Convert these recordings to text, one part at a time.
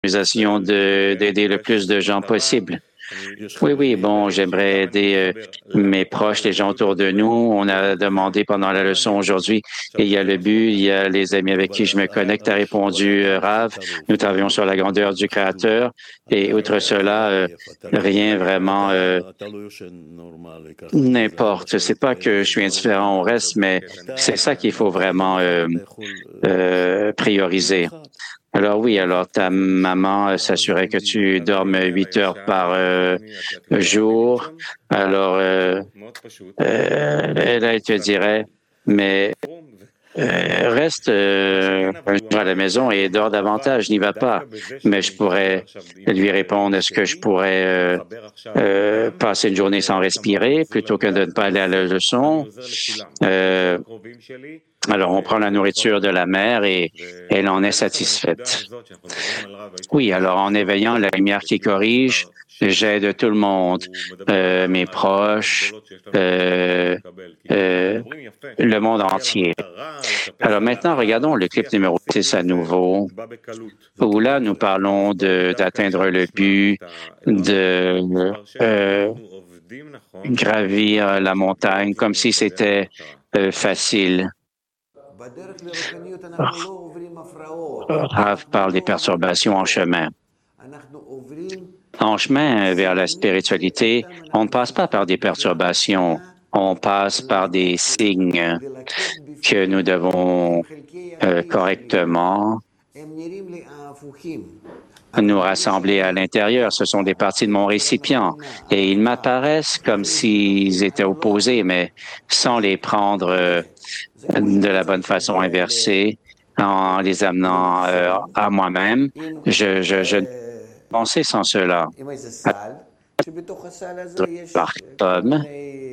l'organisation d'aider le plus de gens possible. Oui, bon, j'aimerais aider mes proches, les gens autour de nous. On a demandé pendant la leçon aujourd'hui, et il y a le but, il y a les amis avec qui je me connecte, a répondu Rav. Nous travaillons sur la grandeur du Créateur, et outre cela, rien vraiment n'importe. C'est pas que je suis indifférent au reste, mais c'est ça qu'il faut vraiment prioriser. Alors oui, alors ta maman s'assurait que tu dormes 8 heures par jour. Alors, elle te dirait, mais reste un jour à la maison et dors davantage, n'y va pas. Mais je pourrais lui répondre, est-ce que je pourrais passer une journée sans respirer plutôt que de ne pas aller à la leçon? Alors, on prend la nourriture de la mère et elle en est satisfaite. Oui, alors en éveillant la lumière qui corrige, j'aide tout le monde, mes proches, le monde entier. Alors maintenant, regardons le clip numéro 6 à nouveau, où là, nous parlons d'atteindre le but, de gravir la montagne comme si c'était facile. Rav parle des perturbations en chemin. En chemin vers la spiritualité, on ne passe pas par des perturbations, on passe par des signes que nous devons correctement nous rassembler à l'intérieur. Ce sont des parties de mon récipient et ils m'apparaissent comme s'ils étaient opposés, mais sans les prendre de la bonne façon inversée, en les amenant à moi-même. Je ne pensais sans cela. Par Tom.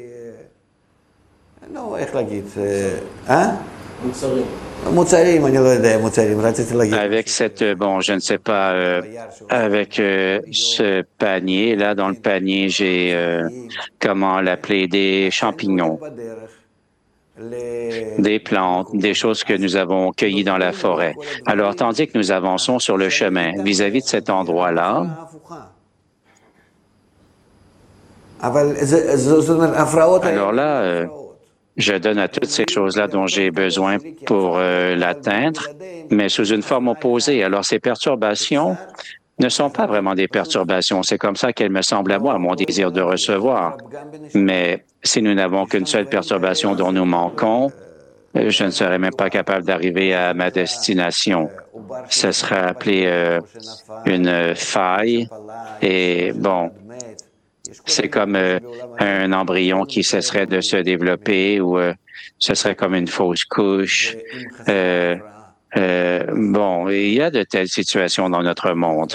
Avec cette, bon, je ne sais pas, avec ce panier-là, dans le panier, j'ai, comment l'appeler, des champignons, des plantes, des choses que nous avons cueillies dans la forêt. Alors, tandis que nous avançons sur le chemin vis-à-vis de cet endroit-là, alors là, je donne à toutes ces choses-là dont j'ai besoin pour l'atteindre, mais sous une forme opposée. Alors, ces perturbations ne sont pas vraiment des perturbations. C'est comme ça qu'elles me semblent à moi, mon désir de recevoir. Mais si nous n'avons qu'une seule perturbation dont nous manquons, je ne serais même pas capable d'arriver à ma destination. Ce serait appelé une faille. Et bon, c'est comme un embryon qui cesserait de se développer ou ce serait comme une fausse couche. Bon, il y a de telles situations dans notre monde.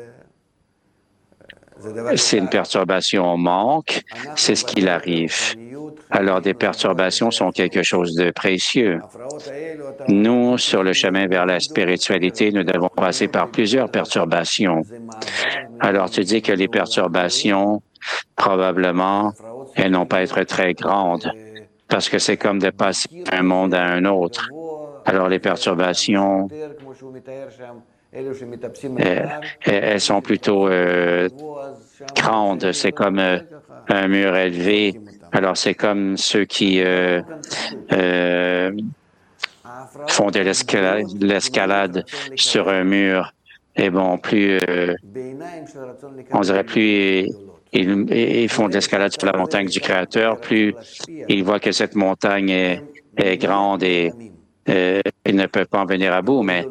Si une perturbation manque, c'est ce qu'il arrive. Alors, des perturbations sont quelque chose de précieux. Nous, sur le chemin vers la spiritualité, nous devons passer par plusieurs perturbations. Alors, tu dis que les perturbations, probablement, elles n'ont pas être très grandes, parce que c'est comme de passer d'un monde à un autre. Alors, les perturbations, elles sont plutôt grandes. C'est comme un mur élevé. Alors, c'est comme ceux qui font de l'escalade sur un mur. Et bon, plus, on dirait plus ils font de l'escalade sur la montagne du Créateur, plus ils voient que cette montagne est grande et ils ne peuvent pas en venir à bout, mais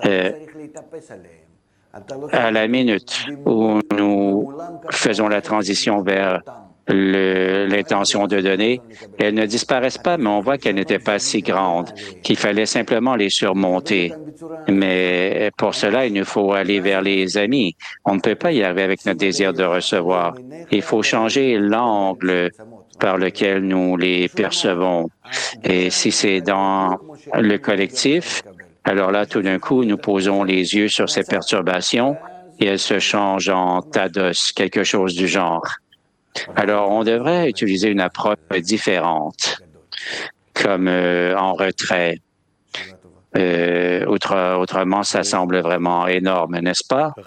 à la minute où nous faisons la transition vers l'intention de donner, elles ne disparaissent pas, mais on voit qu'elles n'étaient pas si grandes, qu'il fallait simplement les surmonter. Mais pour cela, il nous faut aller vers les amis. On ne peut pas y arriver avec notre désir de recevoir. Il faut changer l'angle par lequel nous les percevons. Et si c'est dans le collectif, alors là, tout d'un coup, nous posons les yeux sur ces perturbations et elles se changent en tados, quelque chose du genre. Alors, on devrait utiliser une approche différente, comme en retrait. Autrement, ça semble vraiment énorme, n'est-ce pas?